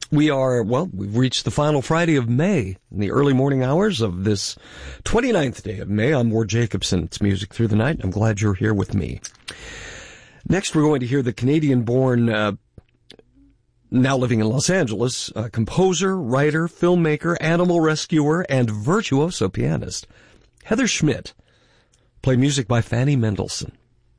We've reached the final Friday of May, in the early morning hours of this 29th day of May. I'm Ward Jacobson. It's Music Through the Night. I'm glad you're here with me. Next, we're going to hear the Canadian-born, now living in Los Angeles, composer, writer, filmmaker, animal rescuer, and virtuoso pianist, Heather Schmidt, play music by Fanny Mendelssohn.